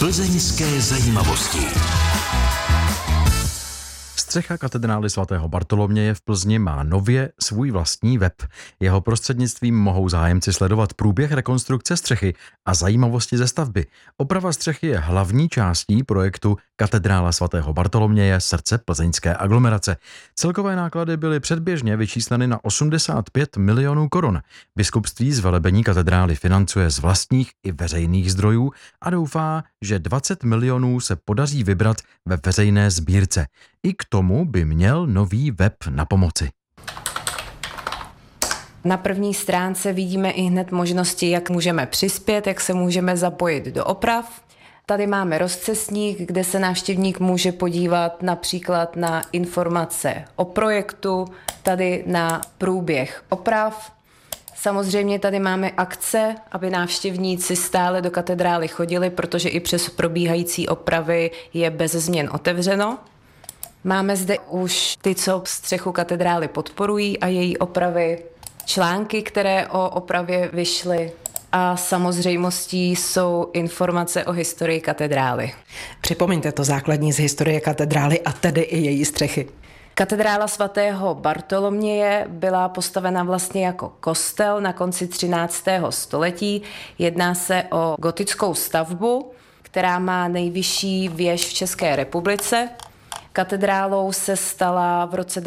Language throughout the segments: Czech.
Plzeňské zajímavosti. Střecha katedrály svatého Bartoloměje v Plzni má nově svůj vlastní web. Jeho prostřednictvím mohou zájemci sledovat průběh rekonstrukce střechy a zajímavosti ze stavby. Oprava střechy je hlavní částí projektu Katedrála svatého Bartoloměje, srdce plzeňské aglomerace. Celkové náklady byly předběžně vyčísleny na 85 milionů korun. Biskupství zvelebení katedrály financuje z vlastních i veřejných zdrojů a doufá, že 20 milionů se podaří vybrat ve veřejné sbírce. I k tomu by měl nový web napomoci. Na první stránce vidíme i hned možnosti, jak můžeme přispět, jak se můžeme zapojit do oprav. Tady máme rozcestník, kde se návštěvník může podívat například na informace o projektu, tady na průběh oprav. Samozřejmě tady máme akce, aby návštěvníci stále do katedrály chodili, protože i přes probíhající opravy je bez změn otevřeno. Máme zde už ty, co střechu katedrály podporují a její opravy, články, které o opravě vyšly, a samozřejmostí jsou informace o historii katedrály. Připomeňte to základní z historie katedrály a tedy i její střechy. Katedrála svatého Bartoloměje byla postavena vlastně jako kostel na konci 13. století. Jedná se o gotickou stavbu, která má nejvyšší věž v České republice. Katedrálou se stala v roce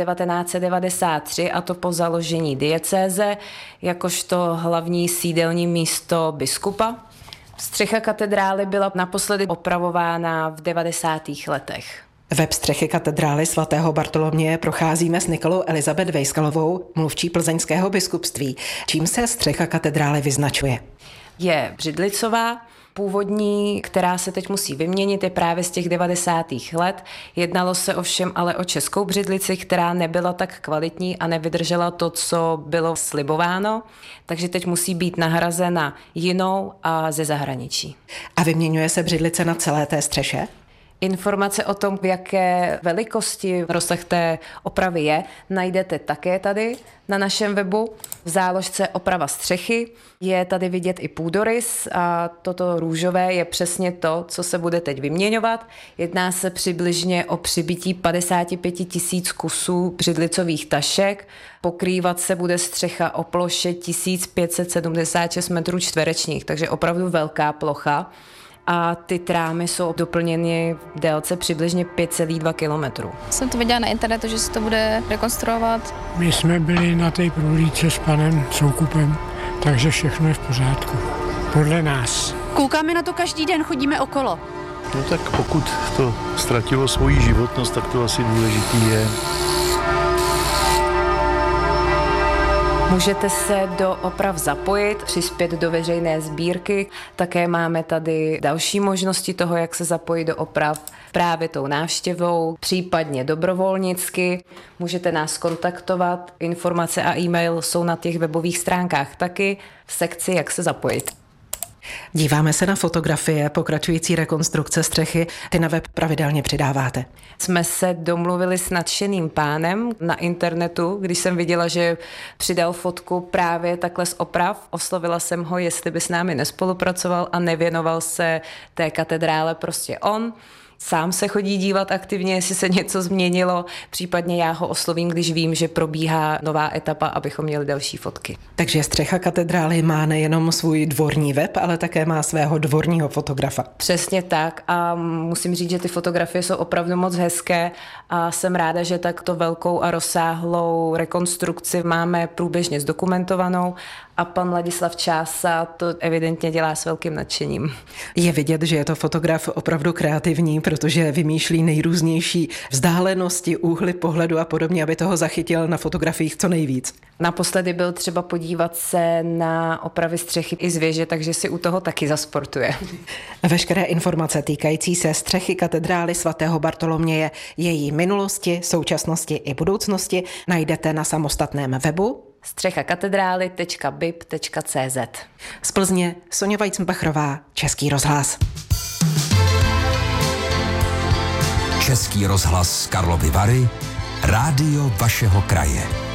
1993, a to po založení diecéze, jakožto hlavní sídelní místo biskupa. Střecha katedrály byla naposledy opravována v 90. letech. Web střechy katedrály svatého Bartoloměje procházíme s Nikolou Elizabeth Vejskalovou, mluvčí plzeňského biskupství. Čím se střecha katedrály vyznačuje? Je břidlicová. Původní, která se teď musí vyměnit, je právě z těch 90. let. Jednalo se ovšem ale o českou břidlici, která nebyla tak kvalitní a nevydržela to, co bylo slibováno, takže teď musí být nahrazena jinou a ze zahraničí. A vyměňuje se břidlice na celé té střeše? Informace o tom, v jaké velikosti rozsah té opravy je, najdete také tady na našem webu. V záložce oprava střechy je tady vidět i půdorys a toto růžové je přesně to, co se bude teď vyměňovat. Jedná se přibližně o přibytí 55 000 kusů břidlicových tašek. Pokrývat se bude střecha o ploše 1576 metrů čtverečních, takže opravdu velká plocha. A ty trámy jsou doplněny v délce přibližně 5,2 kilometru. Jsem to viděla na internetu, že se to bude rekonstruovat. My jsme byli na té prohlídce s panem Soukupem, takže všechno je v pořádku. Podle nás. Koukáme na to každý den, chodíme okolo. No tak pokud to ztratilo svoji životnost, tak to asi důležitý je. Můžete se do oprav zapojit, přispět do veřejné sbírky. Také máme tady další možnosti toho, jak se zapojit do oprav právě tou návštěvou, případně dobrovolnicky. Můžete nás kontaktovat, informace a e-mail jsou na těch webových stránkách taky v sekci Jak se zapojit. Díváme se na fotografie pokračující rekonstrukce střechy. Ty na web pravidelně přidáváte. Jsme se domluvili s nadšeným pánem na internetu, když jsem viděla, že přidal fotku právě takhle z oprav. Oslovila jsem ho, jestli by s námi nespolupracoval a nevěnoval se té katedrále prostě on. Sám se chodí dívat aktivně, jestli se něco změnilo, případně já ho oslovím, když vím, že probíhá nová etapa, abychom měli další fotky. Takže střecha katedrály má nejenom svůj dvorní web, ale také má svého dvorního fotografa. Přesně tak a musím říct, že ty fotografie jsou opravdu moc hezké a jsem ráda, že takto velkou a rozsáhlou rekonstrukci máme průběžně zdokumentovanou a pan Ladislav Čása to evidentně dělá s velkým nadšením. Je vidět, že je to fotograf opravdu kreativní, protože vymýšlí nejrůznější vzdálenosti, úhly pohledu a podobně, aby toho zachytil na fotografiích co nejvíc. Naposledy byl třeba podívat se na opravy střechy i z věže, takže si u toho taky zasportuje. Veškeré informace týkající se střechy katedrály svatého Bartoloměje, její minulosti, současnosti i budoucnosti najdete na samostatném webu střechakatedrály.bib.cz. Z Plzně Soňa Weizenbachrová, Český rozhlas. Český rozhlas Karlovy Vary, rádio vašeho kraje.